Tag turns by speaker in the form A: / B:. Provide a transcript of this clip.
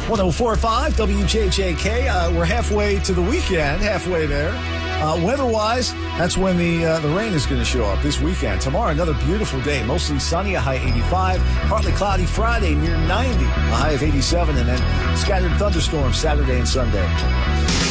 A: 104.5 WJJK. We're halfway to the weekend, halfway there. Weather-wise, that's when the rain is going to show up this weekend. Tomorrow, another beautiful day. Mostly sunny, a high 85. Partly cloudy Friday, near 90. A high of 87. And then scattered thunderstorms Saturday and Sunday.